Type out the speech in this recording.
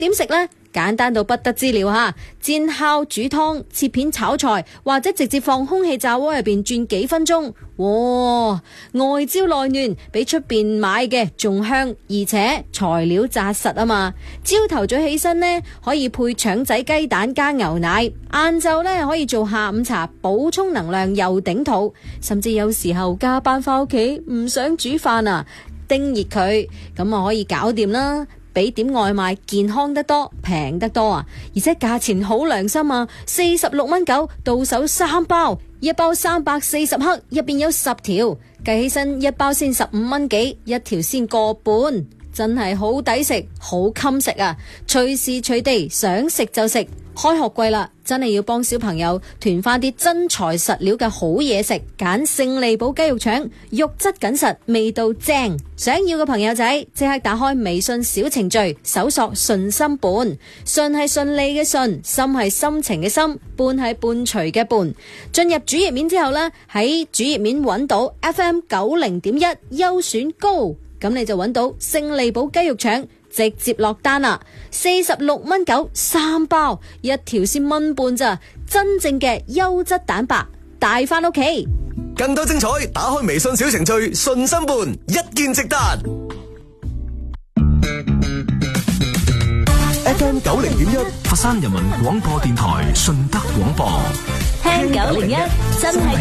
點食呢？簡單到不得之了吓，煎烤煮湯切片炒菜，或者直接放空氣炸鍋入邊轉幾分鐘，哇！外焦內嫩，比出邊買嘅仲香，而且材料紮實啊嘛。朝頭早起身呢，可以配腸仔雞蛋加牛奶，晏晝呢可以做下午茶，補充能量又頂肚。甚至有時候加班翻屋企唔想煮飯啊，叮熱佢咁啊可以搞掂啦。比點外賣健康得多，平得多啊！而且價錢好良心啊，46.9蚊到手3包，一包340克，入邊有10條，計起身一包先15蚊幾，一條先個半，真係好抵食，好襟食啊！隨時隨地想食就食。開學季啦，真係要幫小朋友囤翻啲真材實料嘅好嘢食，揀勝利寶雞肉腸，肉質緊實，味道正。想要嘅朋友仔，即刻打開微信小程序，搜索順心伴，順係順利嘅順，心係心情嘅心，伴係伴隨嘅伴。進入主頁面之後呢，喺主頁面揾到 FM90.1優選高，咁你就揾到勝利寶雞肉腸。直接落單啦，46.9蚊3包，一條先蚊半咋，真正嘅優質蛋白，帶翻屋企。 更多精彩，打開微信小程序順心伴，一見即達。FM90.1 佛山人民廣播電台順德廣播， 聽901真係